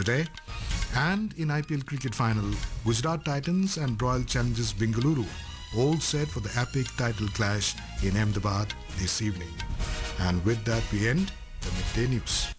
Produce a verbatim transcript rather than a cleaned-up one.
today. And in I P L cricket final, Gujarat Titans and Royal Challengers Bengaluru all set for the epic title clash in Ahmedabad this evening. And with that, we end the midday news.